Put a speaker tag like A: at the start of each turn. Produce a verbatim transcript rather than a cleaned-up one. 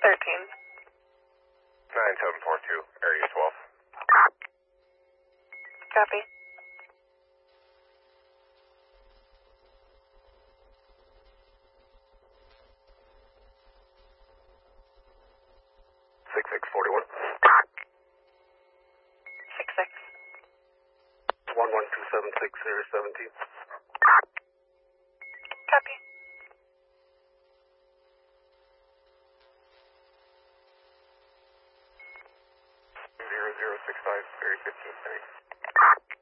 A: thirteen.
B: nine seven four two, area twelve.
A: Copy.
B: six six forty-one.
A: Six six.
B: one one two seven six, area seventeen.
A: Copy.
B: zero zero six five, area fifteen, thanks.